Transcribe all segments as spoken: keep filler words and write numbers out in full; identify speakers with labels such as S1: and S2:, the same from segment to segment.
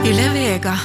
S1: Yle Vega.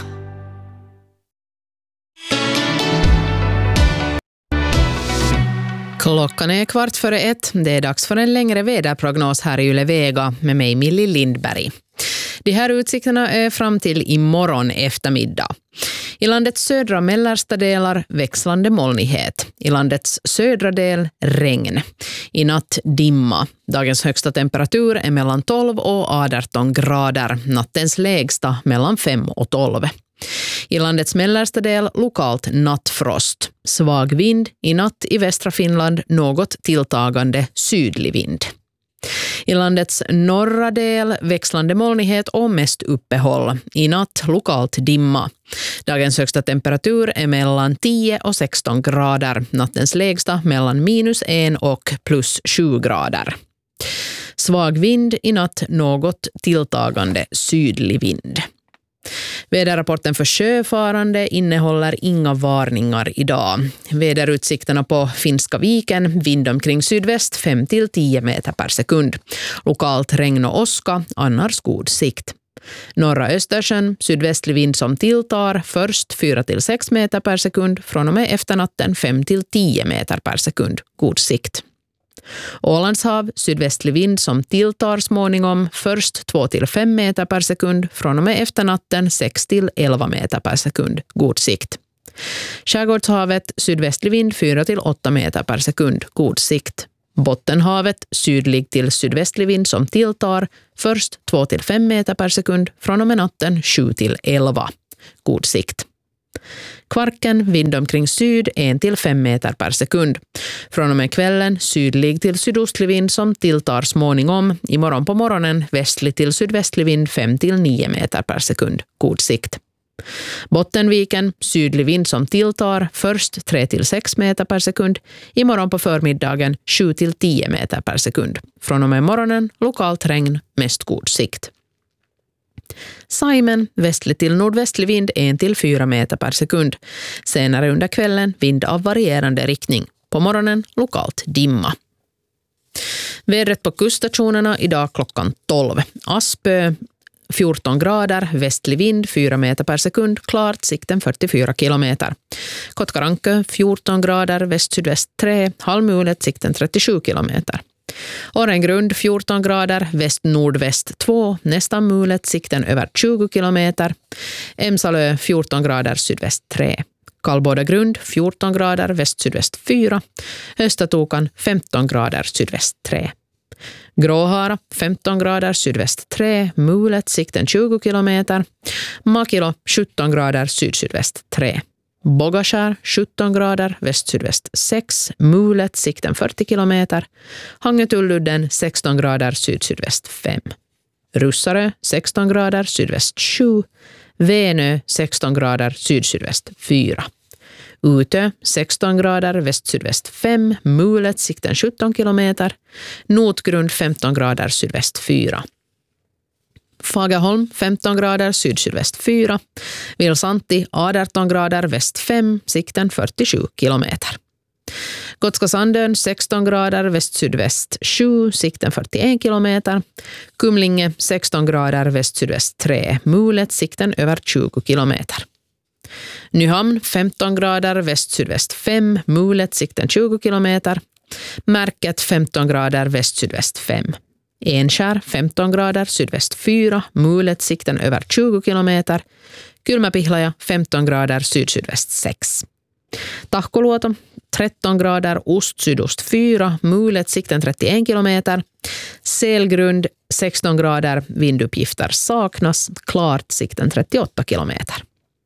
S1: Klockan är kvart före ett. Det är dags för en längre väderprognos här i Yle Vega med mig Millie Lindberg. De här utsikterna är fram till imorgon eftermiddag. I landets södra och mellersta delar växlande molnighet. I landets södra del regn. I natt dimma. Dagens högsta temperatur är mellan tolv och arton grader. Nattens lägsta mellan fem och tolv. I landets mellersta del lokalt nattfrost. Svag vind i natt i västra Finland, något tilltagande sydlig vind. I landets norra del växlande molnighet och mest uppehåll. I natt lokalt dimma. Dagens högsta temperatur är mellan tio och sexton grader. Nattens lägsta mellan minus en och plus sju grader. Svag vind i natt, något tilltagande sydlig vind. Väderrapporten för sjöfarande innehåller inga varningar idag. Väderutsikterna på Finska viken, vind omkring sydväst fem till tio meter per sekund. Lokalt regn och åska, annars god sikt. Norra Östersjön, sydvästlig vind som tilltar, först fyra till sex meter per sekund, från och med efternatten fem till tio meter per sekund, god sikt. Ålandshav, sydvästlig vind som tilltar småningom, först två till fem meter per sekund, från och med efternatten sex till elva meter per sekund, god sikt. Skärgårdshavet, sydvästlig vind fyra till åtta meter per sekund, god sikt. Bottenhavet, sydlig till sydvästlig vind som tilltar, först två till fem meter per sekund, från och med natten sju till elva, god sikt. Kvarken, vind omkring syd, en till fem meter per sekund. Från och med kvällen, sydlig till sydostlig vind som tilltar småningom. Imorgon på morgonen, västlig till sydvästlig vind fem till nio meter per sekund, god sikt. Bottenviken, sydlig vind som tilltar, först tre till sex meter per sekund. Imorgon på förmiddagen, sju till tio meter per sekund. Från och med morgonen, lokalt regn, mest god sikt. Saimen, västlig till nordvästlig vind en till fyra meter per sekund. Senare under kvällen vind av varierande riktning. På morgonen lokalt dimma. Vädret på kuststationerna idag klockan tolv. Aspö fjorton grader, västlig vind fyra meter per sekund, klart, sikten fyrtiofyra kilometer. Kotkarankö fjorton grader, väst-sydväst tre, halvmulet, sikten trettiosju kilometer. Årengrund fjorton grader, väst-nordväst två, nästan mulet, sikten över tjugo kilometer. Emsalö fjorton grader, sydväst tre. Kallbådagrund fjorton grader, väst-sydväst fyra. Östatokan femton grader, sydväst tre. Gråhara femton grader, sydväst tre, mulet, sikten tjugo kilometer. Makilo sjutton grader, syd-sydväst tre. Bogaskär sjutton grader, väst-sydväst sex, mulet, sikten fyrtio kilometer. Hangetulludden sexton grader, syd-sydväst fem. Russarö sexton grader, sydväst sju. Venö sexton grader, syd-sydväst fyra. Utö sexton grader, väst-sydväst fem, mulet, sikten sjutton kilometer. Notgrund femton grader, sydväst fyra. Fagerholm femton grader, syd-sydväst fyra. Vilsanti arton grader, väst fem, sikten fyrtiosju kilometer. Gotska Sandön sexton grader, väst-sydväst sju, sikten fyrtioen kilometer. Kumlinge sexton grader, väst-sydväst tre, mulet, sikten över tjugo kilometer. Nyhamn femton grader, väst-sydväst fem, mulet, sikten tjugo kilometer. Märket femton grader, väst-sydväst fem. Enskär femton grader, sydväst fyra, mulet, sikten över tjugo kilometer. Kylmäpihlaja femton grader, syd-sydväst sex. Tahkoluoto tretton grader, ost-sydost fyra, mulet, sikten trettioen kilometer. Selgrund sexton grader, vinduppgifter saknas, klart, sikten trettioåtta kilometer.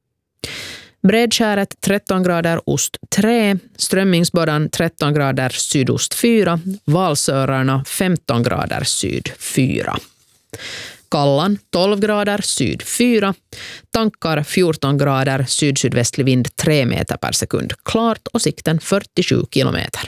S1: Bredskäret tretton grader, ost tre, Strömmingsbodan tretton grader, sydost fyra, Valsörarna femton grader, syd fyra. Kallan tolv grader, syd fyra, Tankar fjorton grader, syd-sydvästlig vind tre meter per sekund, klart och sikten fyrtiosju kilometer.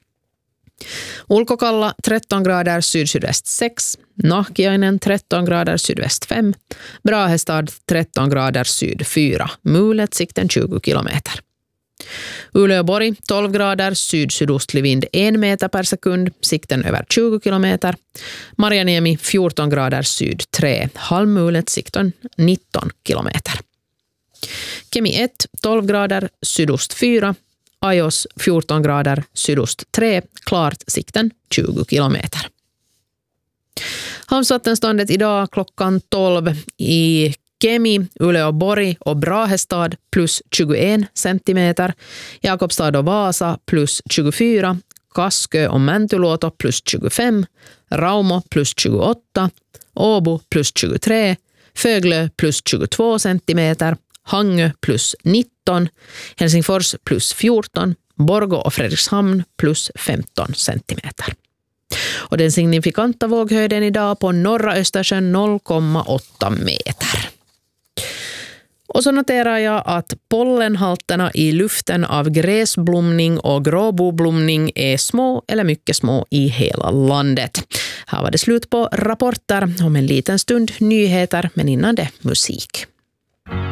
S1: Ulkokalla tretton grader, syd-sydväst sex, Nahkiainen tretton grader, sydväst fem, Brahestad tretton grader, syd fyra, mulet, sikten tjugo kilometer. Uleåborg tolv grader, syd-sydostlig vind en meter per sekund, sikten över tjugo kilometer. Marjaniemi fjorton grader, syd tre, halvmulet, sikten nitton kilometer. Kemi ett tolv grader, sydost fyra, Ajos fjorton grader, sydost tre, klart, sikten tjugo kilometer. Havsvattenståndet idag klockan tolv i Kemi, Uleåborg och Brahestad plus tjugoen centimeter, Jakobstad och Vasa plus tjugofyra, Kaskö och Mäntyluoto plus tjugofem, Raumo plus tjugoåtta, Åbo plus tjugotre, Föglö plus tjugotvå centimeter, Hangö plus nitton, Helsingfors plus fjorton, Borgå och Fredrikshamn plus femton centimeter. Och den signifikanta våghöjden idag på norra Östersjön noll komma åtta meter. Och så noterar jag att pollenhalterna i luften av gräsblomning och gråboblomning är små eller mycket små i hela landet. Här var det slut på rapporter, om en liten stund nyheter, men innan det musik.